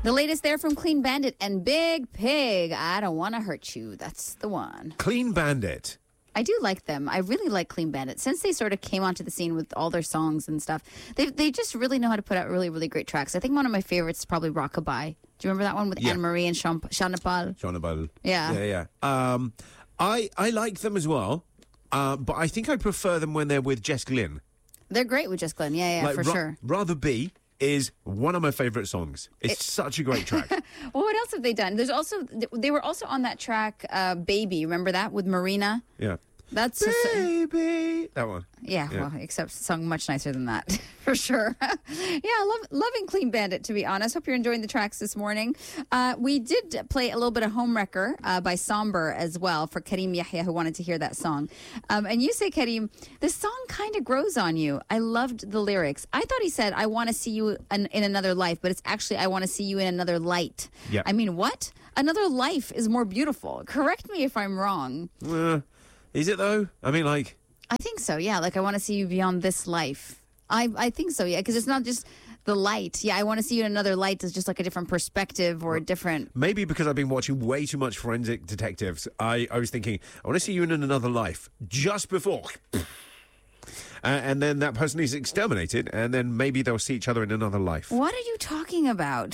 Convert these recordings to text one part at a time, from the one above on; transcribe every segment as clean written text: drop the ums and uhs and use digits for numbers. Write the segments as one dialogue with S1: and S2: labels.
S1: The latest there from Clean Bandit and Big Pig. I don't want to hurt you. That's the one.
S2: Clean Bandit.
S1: I do like them. I really like Clean Bandit. Since they sort of came onto the scene with all their songs and stuff, they just really know how to put out really, really great tracks. I think one of my favorites is probably Rockabye. Do you remember that one with Anne Marie and Sean Paul? Yeah.
S2: Yeah. I like them as well, but I think I prefer them when they're with Jess Glynn.
S1: They're great with Jess Glynn. Yeah, for sure.
S2: Rather Be is one of my favourite songs. It's such a great track.
S1: Well, what else have they done? They were also on that track, Baby. Remember that with Marina?
S2: Yeah.
S1: That's
S2: Baby. That one.
S1: Yeah, well, except sung much nicer than that, for sure. Loving Clean Bandit, to be honest. Hope you're enjoying the tracks this morning. We did play a little bit of Homewrecker by Somber as well for Kareem Yahya, who wanted to hear that song. And you say, Kareem, the song kind of grows on you. I loved the lyrics. I thought he said, I want to see you in another life, but it's actually, I want to see you in another light.
S2: Yeah.
S1: I mean, what? Another life is more beautiful. Correct me if I'm wrong.
S2: Is it, though? I mean, like...
S1: I think so, yeah. Like, I want to see you beyond this life. I think so, yeah, because it's not just the light. Yeah, I want to see you in another light. It's just like a different perspective or a different...
S2: Maybe because I've been watching way too much Forensic Detectives, I was thinking, I want to see you in another life just before... and then that person is exterminated, and then maybe they'll see each other in another life.
S1: What are you talking about?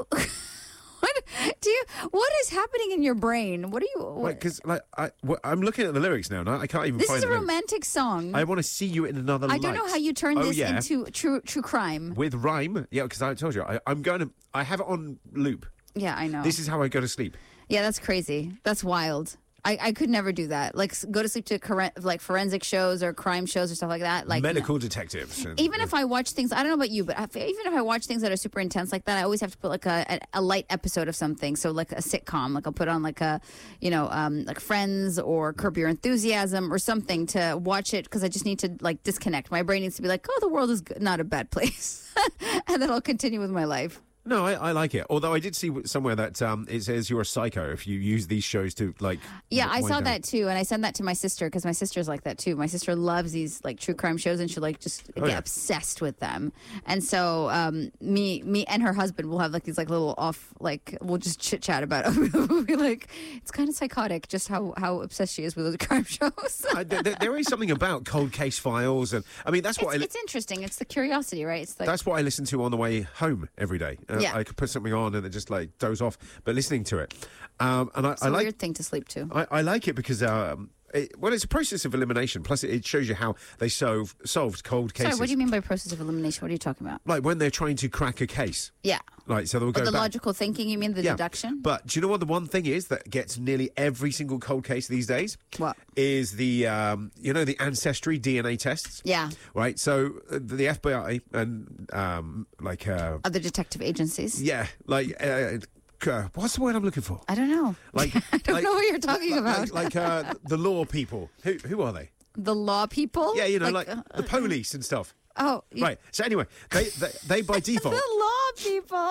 S1: What is happening in your brain? What are you...
S2: Because I'm looking at the lyrics now, and I can't even
S1: this
S2: find
S1: is a romantic song.
S2: I want to see you in another life.
S1: I don't know how you turn this into true crime.
S2: With rhyme. Yeah, because I told you, I have it on loop.
S1: Yeah, I know.
S2: This is how I go to sleep.
S1: Yeah, that's crazy. That's wild. I could never do that. Like, go to sleep to like forensic shows or crime shows or stuff like that. Like
S2: medical detectives.
S1: Even if I watch things, I don't know about you, but even if I watch things that are super intense like that, I always have to put like a light episode of something. So like a sitcom, like I'll put on like like Friends or Curb Your Enthusiasm or something to watch it because I just need to like disconnect. My brain needs to be like, oh, the world is not a bad place, and then I'll continue with my life.
S2: No, I like it. Although I did see somewhere that it says you're a psycho if you use these shows to, like...
S1: Yeah, I saw that too, and I sent that to my sister, because my sister's like that too. My sister loves these, like, true crime shows, and she'll, like, just get obsessed with them. And so me and her husband will have, like, these, like, little off, like, we'll just chit-chat about it. We'll be like, it's kind of psychotic just how obsessed she is with those crime shows.
S2: There is something about cold case files, and, I mean, that's what
S1: it's interesting. It's the curiosity, right? It's like,
S2: that's what I listen to on the way home every day. I could put something on and then just like doze off, but listening to it, and
S1: it's a weird thing to sleep to.
S2: I like it because it's a process of elimination. Plus, it shows you how they solved cold cases.
S1: Sorry, what do you mean by process of elimination? What are you talking about?
S2: Like when they're trying to crack a case.
S1: Yeah.
S2: Like so they'll go
S1: the
S2: back.
S1: Logical thinking. You mean the deduction?
S2: But do you know what the one thing is that gets nearly every single cold case these days?
S1: What
S2: is the the ancestry DNA tests?
S1: Yeah.
S2: Right. So the FBI and
S1: other detective agencies.
S2: Yeah. Like. What's the word I'm looking for?
S1: I don't know.
S2: Like
S1: I don't know what you're talking about.
S2: The law people. Who are they?
S1: The law people?
S2: Yeah, like the police and stuff.
S1: Oh,
S2: right. So anyway, they by default.
S1: The law people.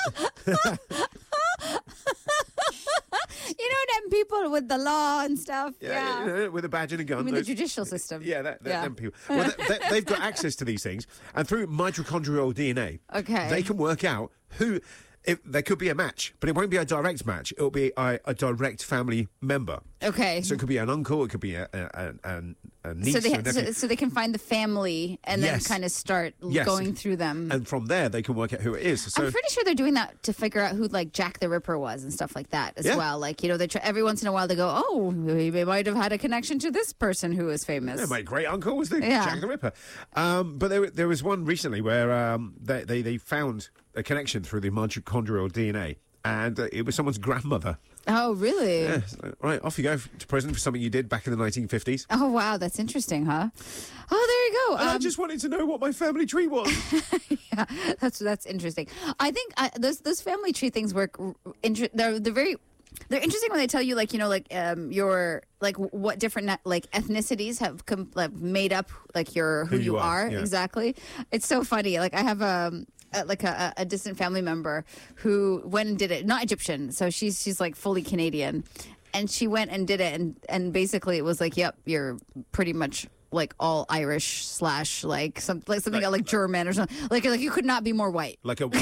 S1: You know them people with the law and stuff. Yeah.
S2: With a badge and a gun.
S1: I mean the judicial system.
S2: Yeah, them people. Well, they've got access to these things, and through mitochondrial DNA, they can work out who. There could be a match, but it won't be a direct match. It'll be a direct family member.
S1: Okay.
S2: So it could be an uncle. It could be a niece.
S1: So they can find the family and then kind of start going through them.
S2: And from there, they can work out who it is. So
S1: I'm pretty sure they're doing that to figure out who, like, Jack the Ripper was and stuff like that as well. Like, they every once in a while they go, oh, he might have had a connection to this person who is famous.
S2: Yeah, my great uncle was Jack the Ripper. But there was one recently where they found a connection through the mitochondrial DNA, and it was someone's grandmother.
S1: Oh, really?
S2: Yeah. So, right, off you go to prison for something you did back in the 1950s.
S1: Oh, wow, that's interesting, huh? Oh, there you go.
S2: I just wanted to know what my family tree was.
S1: Yeah, that's interesting. I think those family tree things work. They're interesting when they tell you, like, your, like, what different, like, ethnicities have made up, like, who you are.
S2: Yeah.
S1: Exactly. It's so funny. Like, I have a distant family member who went and did it, not Egyptian, so she's like fully Canadian, and she went and did it, and basically it was like, yep, you're pretty much like all Irish / like something like German or something. Like you could not be more white.
S2: Like a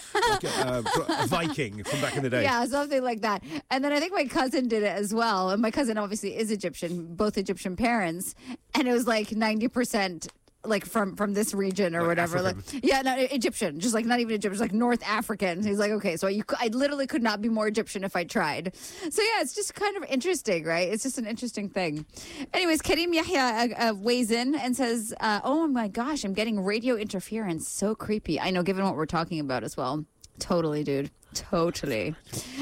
S2: Viking from back in the day.
S1: Yeah, something like that. And then I think my cousin did it as well. And my cousin obviously is Egyptian, both Egyptian parents. And it was like 90% like from this region or
S2: Like
S1: whatever. Like,
S2: African.
S1: yeah, no, Egyptian, just like not even Egyptian, just like North African. He's like, okay, so I literally could not be more Egyptian if I tried. So yeah, it's just kind of interesting, right? It's just an interesting thing. Anyways, Karim Yahya weighs in and says, oh my gosh, I'm getting radio interference. So creepy. I know, given what we're talking about as well. Totally, dude. Totally.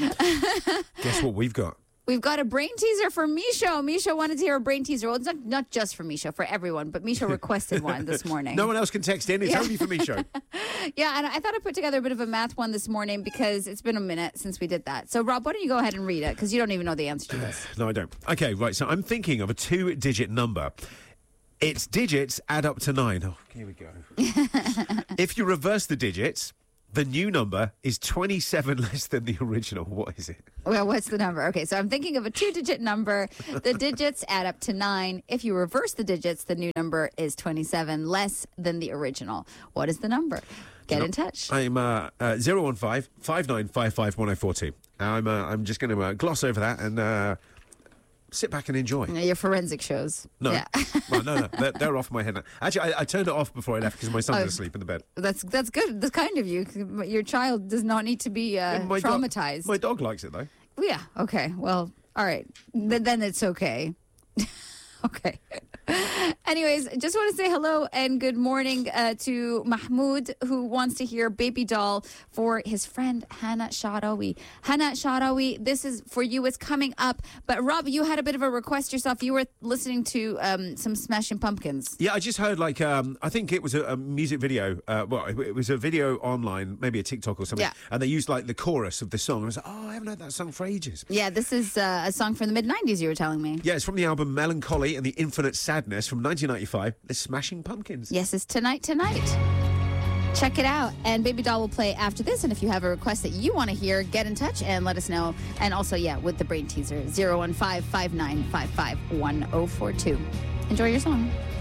S2: Guess what we've got?
S1: We've got a brain teaser for Misho. Misho wanted to hear a brain teaser. Well, it's not just for Misho, for everyone, but Misho requested one this morning.
S2: No one else can text in. It's only for me, show.
S1: Yeah, and I thought I'd put together a bit of a math one this morning because it's been a minute since we did that. So, Rob, why don't you go ahead and read it? Because you don't even know the answer to this.
S2: No, I don't. Okay, right. So I'm thinking of a 2-digit number. Its digits add up to 9. Oh, here we go. If you reverse the digits, the new number is 27 less than the original. What is it?
S1: Well, what's the number? Okay, so I'm thinking of a 2-digit number. The digits add up to 9. If you reverse the digits, the new number is 27 less than the original. What is the number? Get in touch.
S2: I'm 015 5955 1042. I'm just going to gloss over that and sit back and enjoy.
S1: Your forensic shows.
S2: No,
S1: Yeah.
S2: well, no, they're off my head now. Actually, I turned it off before I left because my son was asleep in the bed.
S1: That's good. That's kind of you. Your child does not need to be
S2: My
S1: traumatized.
S2: my dog likes it though.
S1: Yeah. Okay. Well, all right. Then it's okay. Okay. Anyways, just want to say hello and good morning to Mahmoud, who wants to hear Baby Doll for his friend Hannah Sharawi. Hannah Sharawi, this is for you. It's coming up. But Rob, you had a bit of a request yourself. You were listening to some Smashing Pumpkins.
S2: Yeah, I just heard I think it was a music video. Well, it was a video online, maybe a TikTok or something.
S1: Yeah.
S2: And they used like the chorus of the song. I was like, oh, I haven't heard that song for ages.
S1: Yeah, this is a song from the mid-90s, you were telling me.
S2: Yeah, it's from the album Melancholy and the Infinite Sadness from 1995. The Smashing Pumpkins.
S1: Yes, it's Tonight. Check it out. And Baby Doll will play after this. And if you have a request that you want to hear, get in touch and let us know. And also, yeah, with the brain teaser, 015 5955 1042. Enjoy your song.